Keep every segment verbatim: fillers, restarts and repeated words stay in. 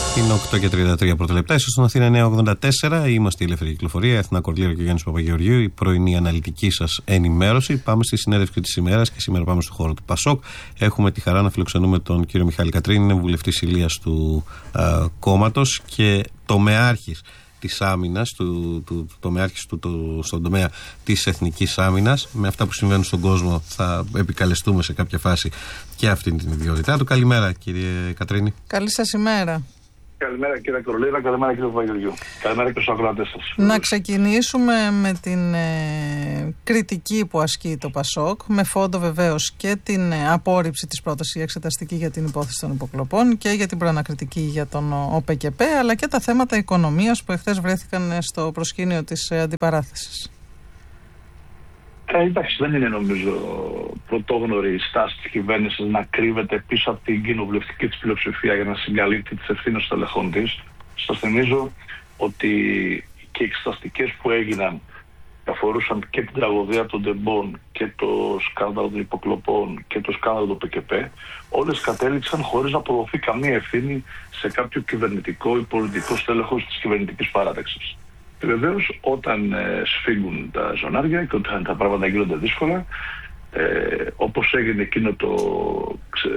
Είναι οκτώ και τριάντα τρία πρώτα λεπτά. Ίσως στην Αθήνα εννιά ογδόντα τέσσερα. Είμαστε η Ελεύθερη Κυκλοφορία. Αθηνά Κορλίρα και ο Γιάννης Παπαγεωργίου. Η πρωινή αναλυτική σας ενημέρωση. Πάμε στη συνέντευξη της ημέρας και σήμερα πάμε στο χώρο του Πασόκ. Έχουμε τη χαρά να φιλοξενούμε τον κύριο Μιχάλη Κατρίνη. Είναι βουλευτής Ηλίας του κόμματος και τομεάρχης της άμυνας, του, του, του τομεάρχης του, το, στον τομέα της εθνικής άμυνας. Με αυτά που συμβαίνουν στον κόσμο θα επικαλεστούμε σε κάποια φάση και αυτή την ιδιότητά του. Καλημέρα κύριε Κατρίνη. Καλή σας ημέρα. Καλημέρα κύριε Κορλίρα, καλημέρα κύριε Παπαγεωργίου. Καλημέρα και στους ακροατές σας. Να ξεκινήσουμε με την ε, κριτική που ασκεί το Πασόκ, με φόντο βεβαίως και την ε, απόρριψη της πρότασης για εξεταστική για την υπόθεση των υποκλοπών και για την προανακριτική για τον ΟΠΚΠ, αλλά και τα θέματα οικονομίας που εχθές βρέθηκαν στο προσκήνιο της ε, αντιπαράθεσης. Ε, εντάξει, δεν είναι νομίζω πρωτόγνωρη η στάση της κυβέρνησης να κρύβεται πίσω από την κοινοβουλευτική της πλειοψηφία για να συγκαλύπτει τις ευθύνες των τελεχών της. Σας θυμίζω ότι και οι εξεταστικές που έγιναν αφορούσαν και την τραγωδία των Ντεμπών και το σκάνδαλο των υποκλοπών και το σκάνδαλο του ΠΚΠ. Όλες κατέληξαν χωρίς να αποδοθεί καμία ευθύνη σε κάποιο κυβερνητικό ή πολιτικό στέλεχος της κυβερνητικής παράταξης. Βεβαίως, όταν ε, σφίγγουν τα ζωνάρια και όταν τα πράγματα γίνονται δύσκολα, ε, όπως έγινε εκείνο το ξε,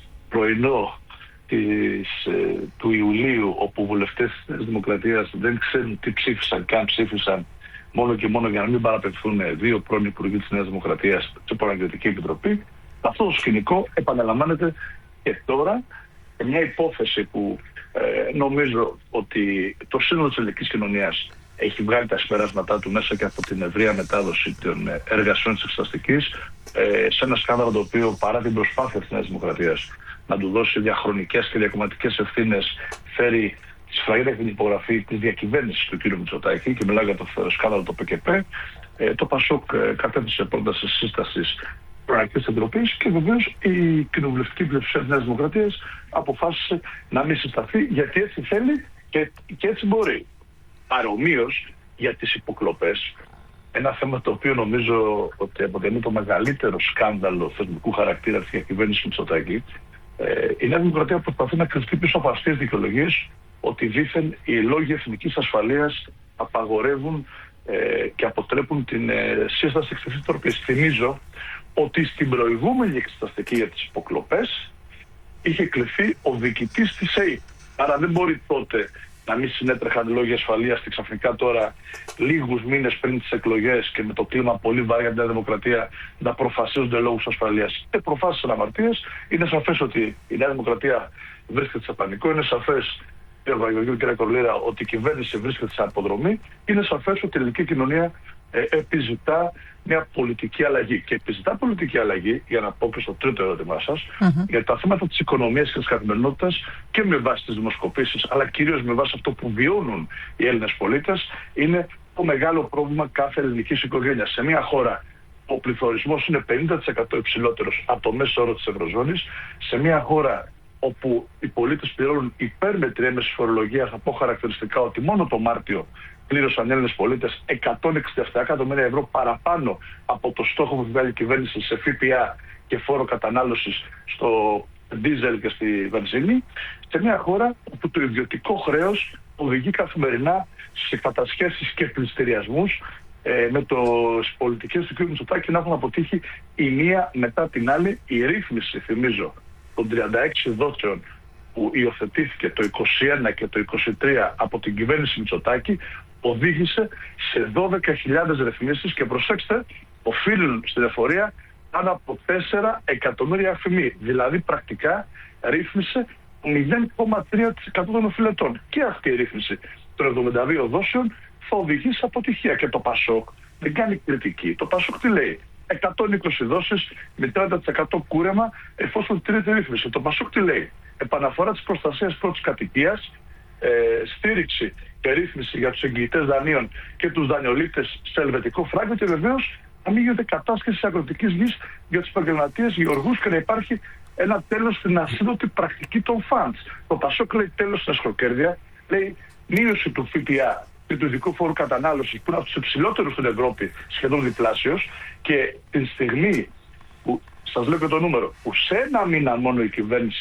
πρωινό της, ε, του Ιουλίου, όπου βουλευτές της Δημοκρατίας δεν ξέρουν τι ψήφισαν, καν ψήφισαν, μόνο και μόνο για να μην παραπευθούν δύο πρώην υπουργοί της Νέας Δημοκρατίας σε προανακριτική επιτροπή, αυτό το σκηνικό επαναλαμβάνεται και τώρα, σε μια υπόθεση που ε, νομίζω ότι το σύνολο της ελληνικής κοινωνίας έχει βγάλει τα συμπεράσματά του μέσα και από την ευρεία μετάδοση των εργασιών της εξεταστικής, ε, σε ένα σκάνδαλο το οποίο, παρά την προσπάθεια της Νέας Δημοκρατίας να του δώσει διαχρονικές και διακομματικές ευθύνες, φέρει τη σφραγίδα και την υπογραφή της διακυβέρνησης του κ. Μητσοτάκη, και μιλάω για το σκάνδαλο του ΠΚΠ. Ε, το Πασόκ ε, κατέθεσε πρόταση σύστασης προανακριτικής επιτροπής και βεβαίως η κοινοβουλευτική πλειοψηφία της Νέας Δημοκρατίας αποφάσισε να μην συσταθεί, γιατί έτσι θέλει και, και έτσι μπορεί. Παρομοίως για τις υποκλοπές, ένα θέμα το οποίο νομίζω ότι αποτελεί το μεγαλύτερο σκάνδαλο θεσμικού χαρακτήρα της διακυβέρνησης Μητσοτάκη, ε, η Νέα Δημοκρατία προσπαθεί να κρυφτεί πίσω από αστείες δικαιολογίες ότι δήθεν οι λόγοι εθνικής ασφαλείας απαγορεύουν ε, και αποτρέπουν την ε, σύσταση εξεταστικής επιτροπής. Θυμίζω ότι στην προηγούμενη εξεταστική για τις υποκλοπές είχε κληθεί ο διοικητής της ΕΕΠ. Άρα δεν μπορεί τότε να μην συνέτρεχαν λόγια ασφαλείας και ξαφνικά τώρα, λίγους μήνες πριν τις εκλογές και με το κλίμα πολύ βαρύ για την Νέα Δημοκρατία, να προφασίζονται λόγους ασφαλείας. Και προφάσεις αναμαρτίες. Είναι σαφές ότι η Νέα Δημοκρατία βρίσκεται σε πανικό. Είναι σαφές, κύριε Παπαγεωργίου, κύριε Κορλίρα, ότι η κυβέρνηση βρίσκεται σε αποδρομή. Είναι σαφές ότι η ελληνική κοινωνία ε, επιζητά μια πολιτική αλλαγή. Και επιζητά πολιτική αλλαγή, για να πω και στο τρίτο ερώτημά σας, mm-hmm. για τα θέματα της οικονομίας και της καθημερινότητας, και με βάση τις δημοσκοπήσεις, αλλά κυρίως με βάση αυτό που βιώνουν οι Έλληνες πολίτες, είναι το μεγάλο πρόβλημα κάθε ελληνικής οικογένειας. Σε μια χώρα ο πληθωρισμός είναι πενήντα τοις εκατό υψηλότερος από το μέσο όρο της Ευρωζώνης, σε μια χώρα όπου οι πολίτες πληρώνουν υπέρμετρη έμεση φορολογία, θα πω χαρακτηριστικά ότι μόνο το Μάρτιο πλήρωσαν Έλληνες πολίτες εκατόν εξήντα επτά εκατομμύρια ευρώ παραπάνω από το στόχο που βγάλει η κυβέρνηση σε ΦΠΑ και φόρο κατανάλωσης στο ντίζελ και στη βενζίνη, σε μια χώρα όπου το ιδιωτικό χρέος οδηγεί καθημερινά σε κατασχέσεις και πληστηριασμούς, ε, με τις πολιτικές του κ. Μητσοτάκη να έχουν αποτύχει η μία μετά την άλλη. Η ρύθμιση, θυμίζω, των τριάντα έξι δόσεων που υιοθετήθηκε το είκοσι ένα και το είκοσι τρία από την κυβέρνηση Μητσοτάκη, οδήγησε σε δώδεκα χιλιάδες ρυθμίσεις και, προσέξτε, οφείλουν στην εφορία πάνω από τέσσερα εκατομμύρια αφημί. Δηλαδή πρακτικά ρύθμισε μηδέν κόμμα τρία τοις εκατό των οφειλετών. Και αυτή η ρύθμιση των εβδομήντα δύο δόσεων θα οδηγήσει σε αποτυχία. Και το Πασόκ δεν κάνει κριτική. Το Πασόκ τι λέει? εκατόν είκοσι δόσεις με τριάντα τοις εκατό κούρεμα εφόσον τηρείται η ρύθμιση. Το Πασόκ τι λέει? Επαναφορά της προστασίας πρώτης κατοικίας, ε, στήριξη και ρύθμιση για τους εγγυητές δανείων και τους δανειολήπτες σε ελβετικό φράγκο, και βεβαίως να μην γίνεται κατάσχεση αγροτικής γης για τους επαγγελματίες γεωργούς και να υπάρχει ένα τέλος στην ασύντοτη πρακτική των funds. Το Πασόκ λέει τέλος στην ασχροκέρδεια, λέει μείωση του ΦΠΑ και του ειδικού φόρου κατανάλωσης που είναι από τους υψηλότερους στην Ευρώπη, σχεδόν διπλάσιος, και τη στιγμή που, σας λέω και το νούμερο, που σε ένα μήνα μόνο η κυβέρνηση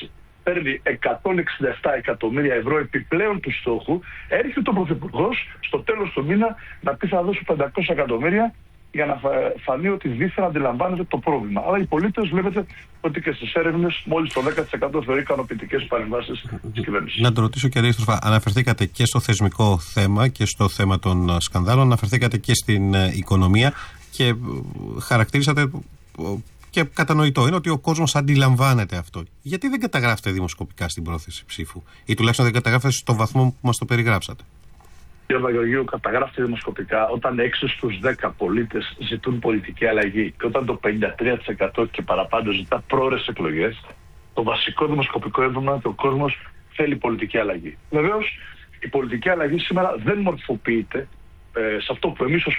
παίρνει εκατόν εξήντα επτά εκατομμύρια ευρώ επιπλέον του στόχου, έρχεται ο Πρωθυπουργός στο τέλος του μήνα να πει θα δώσω πεντακόσια εκατομμύρια για να φανεί ότι δίθεν αντιλαμβάνεται το πρόβλημα. Αλλά οι πολίτες βλέπετε ότι και στις έρευνες μόλις το δέκα τοις εκατό θεωρεί ικανοποιητικές παρεμβάσεις της κυβέρνησης. Να το ρωτήσω και αντίστροφα. Αναφερθήκατε και στο θεσμικό θέμα και στο θέμα των σκανδάλων, αναφερθήκατε και στην οικονομία και χαρακτήρισατε. Και κατανοητό είναι ότι ο κόσμος αντιλαμβάνεται αυτό. Γιατί δεν καταγράφετε δημοσκοπικά στην πρόθεση ψήφου, ή τουλάχιστον δεν καταγράφετε στο βαθμό που μας το περιγράψατε? Κύριε Παπαγεωργίου, καταγράφεται δημοσκοπικά όταν έξι στους δέκα πολίτες ζητούν πολιτική αλλαγή και όταν το πενήντα τρία τοις εκατό και παραπάνω ζητά πρόορες εκλογές, το βασικό δημοσκοπικό έμβλημα είναι ότι ο κόσμος θέλει πολιτική αλλαγή. Βεβαίως, η πολιτική αλλαγή σήμερα δεν μορφοποιείται ε, σε αυτό που εμείς ως